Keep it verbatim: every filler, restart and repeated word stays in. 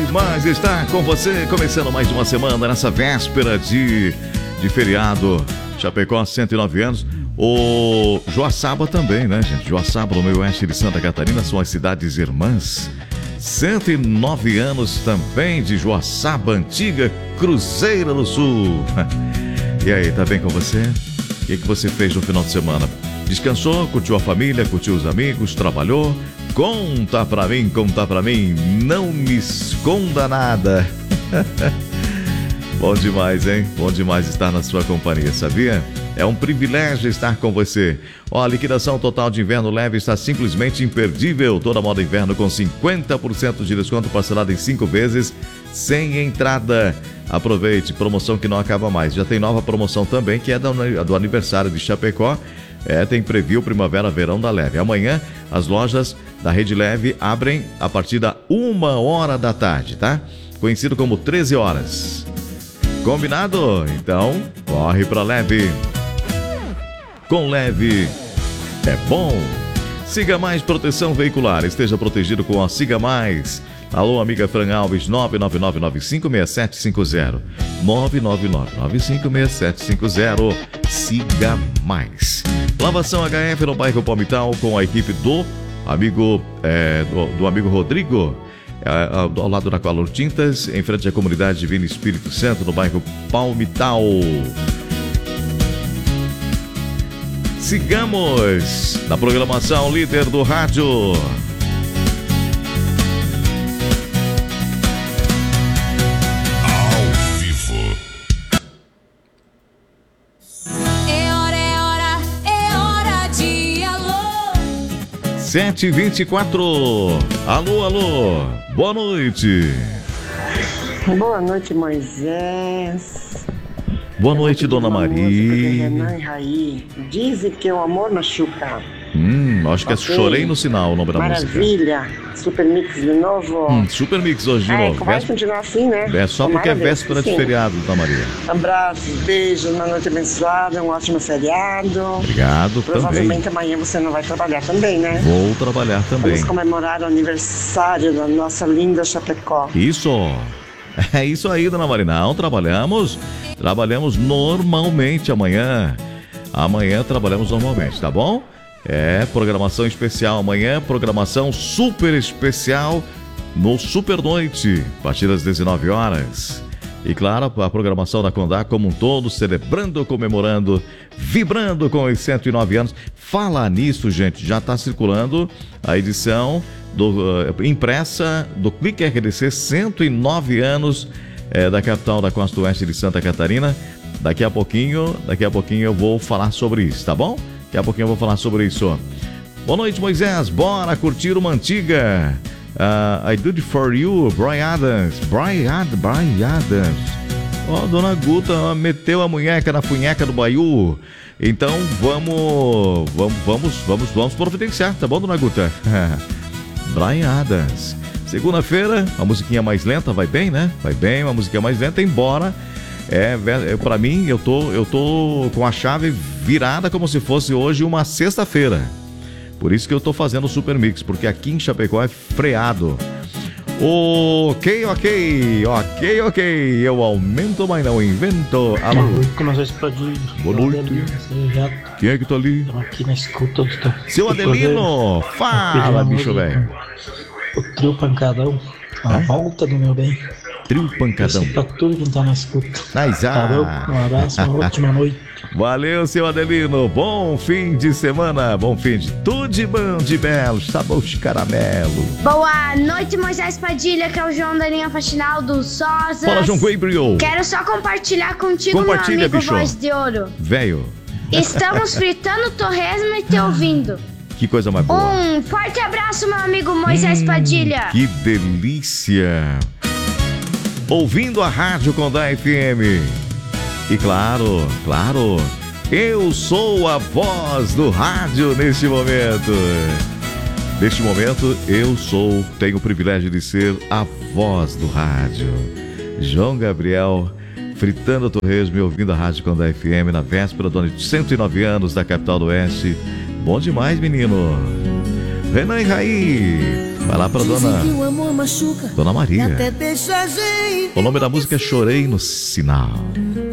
demais estar com você, começando mais uma semana nessa véspera de, de feriado. Chapecó, cento e nove anos. O Joaçaba também, né, gente? Joaçaba, no meio oeste de Santa Catarina, são as cidades irmãs. cento e nove anos também de Joaçaba, antiga Cruzeira do Sul. E aí, tá bem com você? O que, que você fez no final de semana? Descansou? Curtiu a família? Curtiu os amigos? Trabalhou? Conta pra mim, conta pra mim. Não me esconda nada. Bom demais, hein? Bom demais estar na sua companhia, sabia? É um privilégio estar com você. Ó, a liquidação total de inverno leve está simplesmente imperdível. Toda moda inverno com cinquenta por cento de desconto parcelado em cinco vezes, sem entrada. Aproveite, promoção que não acaba mais. Já tem nova promoção também, que é do aniversário de Chapecó. É, tem preview Primavera-Verão da Leve. Amanhã, as lojas da Rede Leve abrem a partir da uma hora da tarde, tá? Conhecido como treze horas. Combinado? Então, corre pra Leve. Com Leve é bom. Siga Mais Proteção Veicular. Esteja protegido com a Siga Mais. Alô, amiga Fran Alves, nove nove nove nove cinco seis sete cinco zero. nove nove nove nove cinco seis sete cinco zero. Siga Mais. Lavação H F no bairro Palmital com a equipe do amigo, é, do, do amigo Rodrigo. É, ao lado da Color Tintas, em frente à comunidade Divino Espírito Santo, no bairro Palmital. Sigamos na programação líder do rádio. Ao vivo. É hora, é hora, é hora de alô. sete e vinte e quatro. Alô, alô. Boa noite. Boa noite, Moisés. Boa noite, Dona Maria. Renan e Raí. Dizem que o amor machuca. Hum, acho que é Ok. Chorei no Sinal o nome da Maravilha. Super Mix de novo. música. Hum, super mix hoje de É, novo. vai Véspera- continuar assim, né? É só porque é Maravilha, véspera de sim. feriado, Dona Maria. Abraços, beijos, uma noite abençoada, um ótimo feriado. Obrigado também. Provavelmente amanhã você não vai trabalhar também, né? Vou trabalhar também. Vamos comemorar o aniversário da nossa linda Chapecó. Isso. É isso aí, Dona Maria. Não, trabalhamos. Trabalhamos normalmente amanhã. Amanhã trabalhamos normalmente, tá bom? É, programação especial amanhã, programação super especial no Super Noite, a partir das dezenove horas. E claro, a programação da Condá como um todo, celebrando, comemorando, vibrando com os cento e nove anos. Falar nisso, gente, já está circulando a edição do, uh, impressa do Clique R D C, cento e nove anos é, da capital da Costa Oeste de Santa Catarina. Daqui a pouquinho, daqui a pouquinho eu vou falar sobre isso, tá bom? Daqui a pouquinho eu vou falar sobre isso. Boa noite, Moisés. Bora curtir uma antiga. Uh, I Do It For You, Bryan Adams. Bryan Ad, Bryan Adams. Ó, oh, Dona Guta ó, meteu a munheca na punheca do Baiú. Então vamos, vamos, vamos, vamos, vamos providenciar, tá bom, Dona Guta? Bryan Adams. Segunda-feira, a musiquinha mais lenta, vai bem, né? Vai bem, uma musiquinha mais lenta, embora é, é pra mim, eu tô, eu tô com a chave virada como se fosse hoje uma sexta-feira. Por isso que eu tô fazendo o Super Mix, porque aqui em Chapecó é freado. Ok, ok, ok, ok. Eu aumento, mas não invento. Alô. Boa noite, como vocês podem. Boa noite. Quem é que tá ali? Estamos aqui na escuta do Seu Adelino! Fala, bicho velho. O trio pancadão, a É? volta do meu bem. Trio pancadão. Pra tudo que tá na escuta. Mas, ah. Valeu, um abraço, uma ótima noite. Valeu, seu Adelino. Bom fim de semana. Bom fim de tudo de bom, de belo. Sabor de caramelo. Boa noite, Moisés Padilha, que é o João da linha Faxinal do Sosas. Fala, João Gabriel. Quero só compartilhar contigo, Compartilha, meu amigo bicho. Voz de Ouro. Velho, Estamos fritando torresmo e te ouvindo. que coisa mais boa. Um forte abraço, meu amigo Moisés Padilha. Que delícia. Ouvindo a Rádio Condá F M. E claro, claro, eu sou a voz do rádio neste momento. Neste momento, eu sou, tenho o privilégio de ser a voz do rádio. João Gabriel, fritando torresmo e ouvindo a Rádio Condá F M na véspera do ano de cento e nove anos da capital do Oeste. Bom demais, menino. Renan e Raí. Vai lá pra dona, Dizem que o amor machuca dona e Maria. até deixa a gente. O nome da música é Chorei no Sinal.